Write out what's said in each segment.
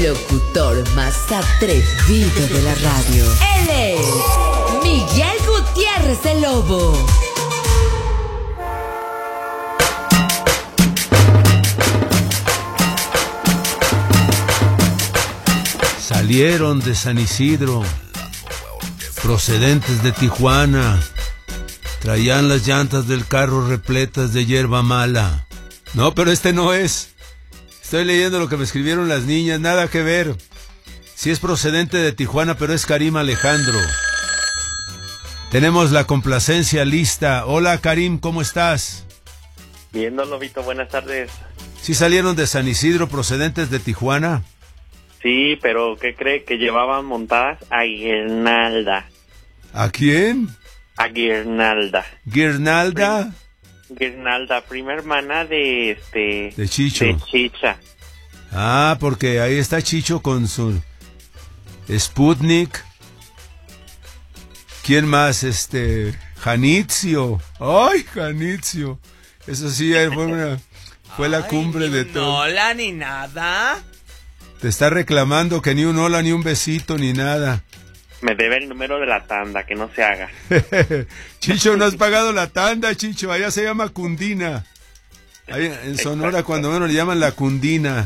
locutor más atrevido de la radio. Él es Miguel Gutiérrez el Lobo. Salieron de San Isidro, procedentes de Tijuana. Traían las llantas del carro repletas de hierba mala. No, pero este no es. Estoy leyendo lo que me escribieron las niñas, nada que ver. Sí es procedente de Tijuana, pero es Karim Alejandro. Tenemos la complacencia lista. Hola Karim, ¿cómo estás? Bien, don Lobito, buenas tardes. ¿Sí salieron de San Isidro procedentes de Tijuana? Sí, pero ¿qué cree? Que llevaban montadas a Guirnalda. ¿A quién? A Guirnalda. ¿Guirnalda? Guirnalda, prima hermana de de Chicho. De Chicha. Ah, porque ahí está Chicho con su Sputnik. ¿Quién más? Janitzio. ¡Ay, Janitzio! Eso sí, fue la cumbre de todo. No, hola ni nada. Te está reclamando que ni un hola, ni un besito, ni nada. Me debe el número de la tanda, que no se haga. Chicho, no has pagado la tanda, Chicho. Allá se llama Cundina. Ahí en Sonora, cuando menos le llaman la Cundina.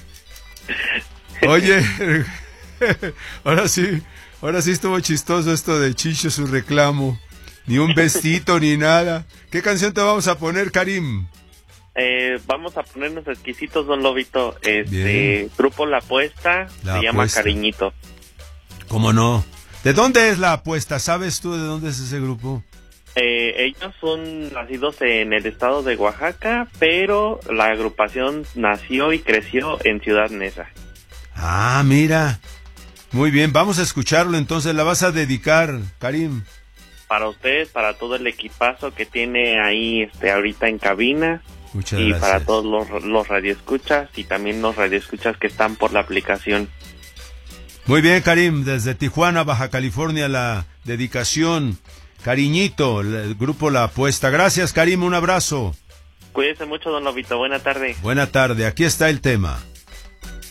Oye, ahora sí estuvo chistoso esto de Chicho, su reclamo. Ni un besito, ni nada. ¿Qué canción te vamos a poner, Karim? Vamos a ponernos exquisitos, don Lobito. La Grupo La Apuesta, se llama Apuesta. Cariñito. ¿Cómo no? ¿De dónde es La Apuesta? ¿Sabes tú de dónde es ese grupo? Ellos son nacidos en el estado de Oaxaca, pero la agrupación nació y creció en Ciudad Neza. Ah, mira. Muy bien, vamos a escucharlo entonces. ¿La vas a dedicar, Karim? Para ustedes, para todo el equipazo que tiene ahí ahorita en cabina. Muchas y gracias. para todos los radioescuchas y también los radioescuchas que están por la aplicación. Muy bien, Karim, desde Tijuana, Baja California, la dedicación. Cariñito, el grupo La Apuesta. Gracias, Karim, un abrazo. Cuídese mucho, don Lobito. Buena tarde. Buena tarde, aquí está el tema.